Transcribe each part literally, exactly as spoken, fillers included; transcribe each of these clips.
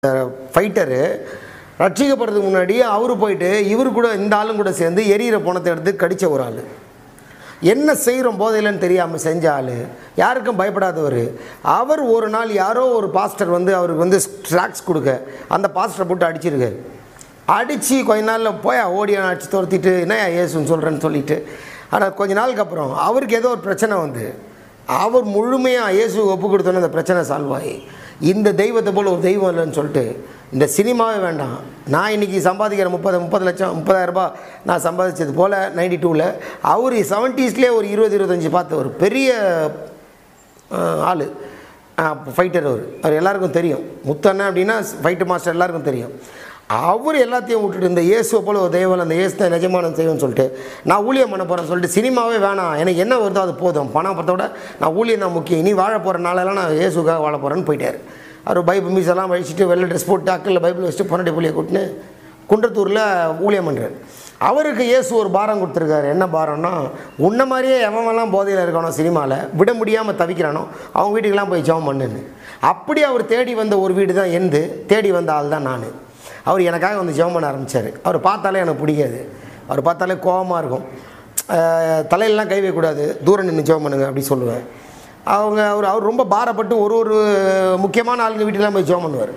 Fighter ரட்சிக்கப்படுறதுக்கு முன்னாடி அவரு போயிட்டு இவர் கூட இந்த ஆளும் கூட சேர்ந்து எரியிற பணத்தை எடுத்து கடித்த ஒரு ஆள். என்ன செய்கிறோம் போதையிலன்னு தெரியாமல் செஞ்ச ஆள், யாருக்கும் பயப்படாதவர். அவர் ஒரு நாள் யாரோ ஒரு பாஸ்டர் வந்து அவருக்கு வந்து ஸ்ட்ராக்ஸ் கொடுக்க அந்த பாஸ்டரை போட்டு அடிச்சிருக்காரு. அடித்து கொஞ்ச நாளில் போய் ஓடியான அடித்து துரத்திட்டு என்ன ஏசுன்னு சொல்கிறேன்னு சொல்லிட்டு, ஆனால் கொஞ்ச நாளுக்கு அப்புறம் அவருக்கு ஏதோ ஒரு பிரச்சனை வந்து அவர் முழுமையாக இயேசு ஒப்பு கொடுத்தோன்னு அந்த பிரச்சனை சால்வ் ஆகி இந்த தெய்வத்தை போல் ஒரு தெய்வம் இல்லைன்னு சொல்லிட்டு இந்த சினிமாவே வேண்டாம், நான் இன்றைக்கி சம்பாதிக்கிற முப்பது முப்பது லட்சம் முப்பதாயிரரூபா நான் சம்பாதிச்சது போல் நைன்டி டூவில் அவர் செவன்ட்டீஸ்லேயே ஒரு இருபது இருபத்தஞ்சி பார்த்த ஒரு பெரிய ஆள் ஃபைட்டர். அவர் அவர் எல்லாருக்கும் தெரியும். முத்தண்ணன் அப்படின்னா ஃபைட்டு மாஸ்டர் எல்லாருக்கும் தெரியும். அவர் எல்லாத்தையும் விட்டுட்டு இந்த இயேசுவை போல் ஒரு தெய்வம், அந்த இயேசு தான் நிஜமான தெய்வம்னு சொல்லிட்டு நான் ஊழியம் பண்ண போகிறேன்னு சொல்லிட்டு சினிமாவே வேணாம், எனக்கு என்ன வருதோ அது போதும், பணம் பற்றோட நான் ஊழியம் தான் முக்கியம், இனி வாழ போகிற நாளெல்லாம் நான் இயேசுக்காக வாழ போகிறேன்னு போயிட்டார். அவர் பைபிள் மீஸ் எல்லாம் வழிச்சிட்டு வெள்ளை ட்ரெஸ் போட்டு அக்கில் பைபிள் வச்சுட்டு பொன்னாடி புள்ளியை கூட்டின்னு குன்றத்தூரில் ஊழியம் பண்ணுறார். அவருக்கு இயேசு ஒரு பாரம் கொடுத்துருக்காரு. என்ன பாரம்னா, உன்ன மாதிரியே எவன்லாம் போதையில் இருக்கானோ சினிமாவில் விட முடியாமல் தவிக்கிறானோ அவங்க வீட்டுக்கெல்லாம் போய் ஜெபம் பண்ணுன்னு. அப்படி அவர் தேடி வந்த ஒரு வீடு தான் எந்து, தேடி வந்த ஆள் தான் நான். அவர் எனக்காக வந்து ஜெபம் பண்ண ஆரம்பித்தார். அவர் பார்த்தாலே எனக்கு பிடிக்காது, அவர் பார்த்தாலே கோபமாக இருக்கும். தலையிலலாம் கை வைக்கக்கூடாது, தூரம் நின்று ஜெபம் பண்ணுங்க அப்படி சொல்லுவேன். அவங்க அவர் அவர் ரொம்ப பாரப்பட்டு ஒரு ஒரு முக்கியமான ஆளுங்க வீட்டுக்கெலாம் போய் ஜெபம் பண்ணுவார்.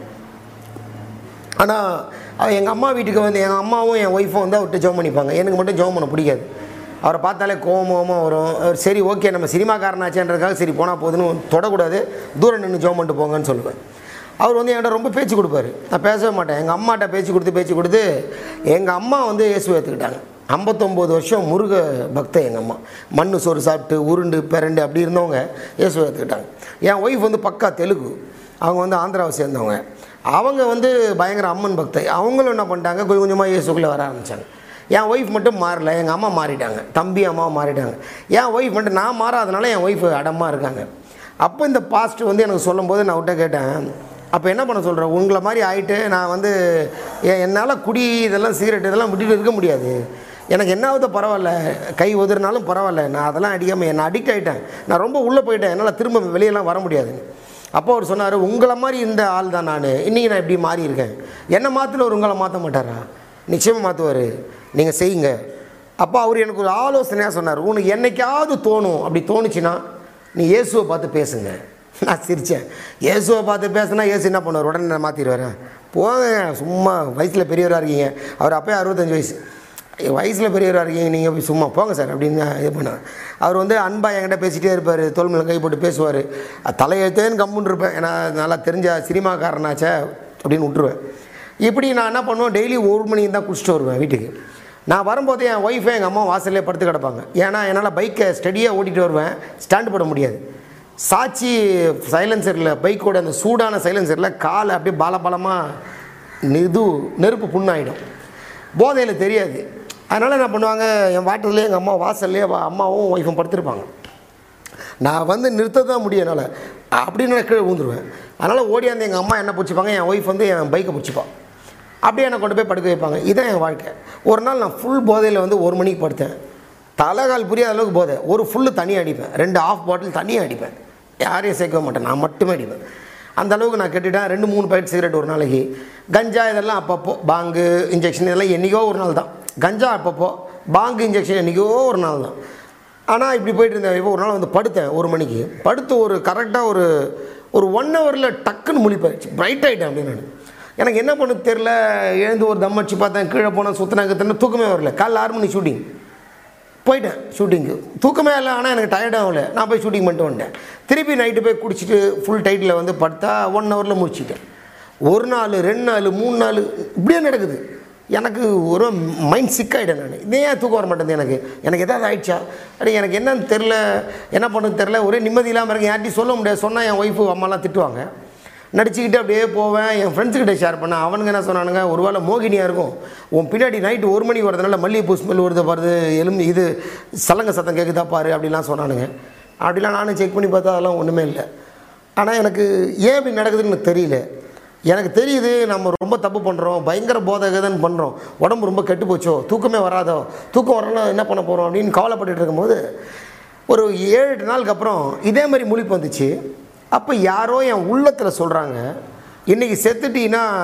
ஆனால் எங்கள் அம்மா வீட்டுக்கு வந்து எங்கள் அம்மாவும் என் ஒய்ஃபும் வந்து அவர்கிட்ட ஜெபம் பண்ணிப்பாங்க. எனக்கு மட்டும் ஜெபம் பண்ண பிடிக்காது. அவரை பார்த்தாலே கோபமாக வரும். சரி ஓகே நம்ம சினிமாக்காரனாச்சேன்றதுக்காக சரி போனால் போதுன்னு தொடக்கூடாது, தூரம் நின்று ஜெபம் பண்ணிட்டு போங்கன்னு சொல்லுவேன். அவர் வந்து என்கிட்ட ரொம்ப பேச்சு கொடுப்பார், நான் பேசவே மாட்டேன். எங்கள் அம்மாட்ட பேச்சு கொடுத்து பேச்சு கொடுத்து எங்கள் அம்மா வந்து இயேசுவை ஏற்றுக்கிட்டாங்க. ஐம்பத்தொம்போது வருஷம் முருக பக்தை எங்கள் அம்மா. மண் சோறு சாப்பிட்டு உருண்டு பிறண்டு அப்படி இருந்தவங்க இயேசுவை ஏற்றுக்கிட்டாங்க. என் ஒய்ஃப் வந்து பக்கா தெலுங்கு, அவங்க வந்து ஆந்திராவை சேர்ந்தவங்க. அவங்க வந்து பயங்கர அம்மன் பக்தை. அவங்களும் என்ன பண்ணிட்டாங்க, கொஞ்சம் கொஞ்சமாக இயேசுக்குள்ளே வர ஆரம்பித்தாங்க. என் ஒய்ஃப் மட்டும் மாறல, எங்கள் அம்மா மாறிட்டாங்க, தம்பி அம்மா மாறிட்டாங்க. என் ஒய்ஃப் மட்டும் நான் மாறாதனால என் ஒய்ஃப் அடமாக இருக்காங்க. அப்போ இந்த பாஸ்ட் வந்து எனக்கு சொல்லும் போது நான் விட்ட கேட்டேன், அப்போ என்ன பண்ண சொல்கிறேன், உங்களை மாதிரி ஆகிட்டு நான் வந்து என்னால் குடி இதெல்லாம் சிகரெட் இதெல்லாம் விட்டுட்டு இருக்க முடியாது, எனக்கு என்னாவது பரவாயில்ல, கை உதிரினாலும் பரவாயில்ல, நான் அதெல்லாம் அடிக்காமல் என்னை அடிக்ட் ஆகிட்டேன், நான் ரொம்ப உள்ளே போயிட்டேன், என்னால் திரும்ப வெளியெல்லாம் வர முடியாதுன்னு. அப்போ அவர் சொன்னார், உங்களை மாதிரி இந்த ஆள் தான் நான், இன்றைக்கி நான் இப்படி மாறி இருக்கேன், என்னை மாற்றின ஒரு உங்களை மாற்ற மாட்டாரா, நிச்சயமாக மாற்றுவார், நீங்கள் செய்யுங்க. அப்போ அவர் எனக்கு ஒரு ஆலோசனையாக சொன்னார், உனக்கு என்னைக்காவது தோணும், அப்படி தோணுச்சுன்னா நீ இயேசுவை பார்த்து பேசுங்க. நான் சிரித்தேன். இயேசுவை பார்த்து பேசுனா இயேசு என்ன பண்ணுவார், உடனே நான் மாற்றிடுவார். போங்க சும்மா, வயசில் பெரியவராக இருக்கீங்க, அவர் அப்போயே அறுபத்தஞ்சு வயசு, வயசில் பெரியவராக இருக்கீங்க, நீங்கள் போய் சும்மா போங்க சார் அப்படின்னு இது பண்ணார். அவர் வந்து அன்பாக என்கிட்ட பேசிகிட்டே இருப்பார், தோல் மேலே கை போட்டு பேசுவார். தலையெழுத்தேன்னு கம்முன்னு இருப்பேன், ஏன்னா நல்லா தெரிஞ்ச சினிமாக்காரனாச்சே அப்படின்னு விட்டுருவேன். இப்படி நான் என்ன பண்ணுவேன், டெய்லி ஒரு மணிக்கு தான் குடிச்சிட்டு வருவேன் வீட்டுக்கு. நான் வரும்போது என் ஒய்ஃபே எங்கள் அம்மா வாசல்லே படுத்து கிடப்பாங்க. ஏன்னா என்னால் பைக்கை ஸ்டடியாக ஓட்டிகிட்டு வருவேன், ஸ்டாண்டு போட முடியாது. சாட்சி சைலன்சரில் பைக்கோட அந்த சூடான சைலன்சரில் காலை அப்படியே பாலபாலமாக இது நெருப்பு புண்ணாயிடும். போதையில் தெரியாது. அதனால் என்ன பண்ணுவாங்க, என் வாட்டர்லேயே எங்கள் அம்மா வாசல்லையே அம்மாவும் ஒய்ஃபும் படுத்துருப்பாங்க. நான் வந்து நிறுத்த தான் முடியும் என்னால், அப்படின்னு நான் கீழே விழுந்துருவேன். அதனால் ஓடியாந்து எங்கள் அம்மா என்ன பிடிச்சிப்பாங்க, என் ஒய்ஃப் வந்து என் பைக்கை பிடிச்சிப்பான், அப்படியே என்னை கொண்டு போய் படுக்க வைப்பாங்க. இதுதான் என் வாழ்க்கை. ஒரு நாள் நான் ஃபுல் போதையில் வந்து ஒரு மணிக்கு படுத்தேன். தலைகால் புரியாத அளவுக்கு போதை, ஒரு ஃபுல்லு தனியாக அடிப்பேன், ரெண்டு ஆஃப் பாட்டில் தனியாக அடிப்பேன், யாரையும் சேர்க்கவே மாட்டேன், நான் மட்டுமே அடிப்பேன். அந்த அளவுக்கு நான் கெட்டுட்டேன். ரெண்டு மூணு பாக்கெட் சிகரெட் ஒரு நாளைக்கு, கஞ்சா இதெல்லாம் அப்பப்போ, பாங்கு இன்ஜெக்ஷன் இதெல்லாம் என்றைக்கோ ஒரு நாள் தான். கஞ்சா அப்பப்போ, பாங்கு இன்ஜெக்ஷன் என்றைக்கோ ஒரு நாள் தான். ஆனால் இப்படி போயிட்டு இருந்தேன். இப்போ ஒரு நாள் வந்து படுத்தேன் ஒரு மணிக்கு, படுத்து ஒரு கரெக்டாக ஒரு ஒரு ஒன் ஹவரில் டக்குன்னு முழிப்பாயிடுச்சு, பிரைட் ஆகிட்டேன் அப்படின்னு. நான் எனக்கு என்ன பண்ணு தெரில, எழுந்து ஒரு தம் அடிச்சு பார்த்தேன், கீழே போனேன், சுற்றினாங்க தின்னு, தூக்கமே வரல. காலைல ஆறு மணி ஷூட்டிங் போயிட்டேன், ஷூட்டிங்கு தூக்கமே இல்லை, ஆனால் எனக்கு டயர்டாக இல்லை. நான் போய் ஷூட்டிங் பண்ணிட்டு வந்துட்டேன். திருப்பி நைட்டு போய் குடிச்சிட்டு ஃபுல் டைட்டில் வந்து படுத்தா ஒன் ஹவரில் முடிச்சிட்டேன். ஒரு நாள் ரெண்டு நாள் மூணு நாள் இப்படியே நடக்குது. எனக்கு ஒரு மைண்ட் சிக்காகிட்டேன். நான் இதே ஏன் தூக்கம் வர மாட்டேங்குது, எனக்கு எனக்கு எதாவது ஆயிடுச்சா, அப்படி எனக்கு என்னன்னு தெரில, என்ன பண்ணுறது தெரில, ஒரே நிம்மதி இல்லாமல் இருக்கு. யார்ட்டையும் சொல்ல முடியாது, சொன்னால் என் ஒய்ஃபு அம்மாலாம் திட்டுவாங்க. நடிச்சுக்கிட்டு அப்படியே போவேன், என் ஃப்ரெண்ட்ஸுக்கிட்ட ஷேர் பண்ணேன். அவனுங்க என்ன சொன்னானுங்க, ஒரு வேளை மோகினியாக இருக்கும், உன் பின்னாடி நைட்டு ஒரு மணி வரதுனால மல்லிகைப்பூ ஸ்மெல் வருது பாருது, எலும்பு இது சலங்க சத்தம் கேட்குதா பாரு அப்படிலாம் சொன்னானுங்க. அப்படிலாம் நானும் செக் பண்ணி பார்த்தா அதெல்லாம் ஒன்றுமே இல்லை. ஆனால் எனக்கு ஏன் இப்படி நடக்குதுன்னு எனக்கு தெரியல. எனக்கு தெரியுது நம்ம ரொம்ப தப்பு பண்ணுறோம், பயங்கர போதகதன் பண்ணுறோம், உடம்பு ரொம்ப கெட்டு போச்சோ, தூக்கமே வராதோ, தூக்கம் வரலாம் என்ன பண்ண போகிறோம் அப்படின்னு கவலைப்பட்டுட்டு இருக்கும்போது ஒரு ஏழு எட்டு நாளுக்கு அப்புறம் இதே மாதிரி முழிப்பு வந்துச்சு. அப்போ யாரோ என் உள்ளத்தில் சொல்கிறாங்க, இன்றைக்கி செத்துட்டீங்கன்னா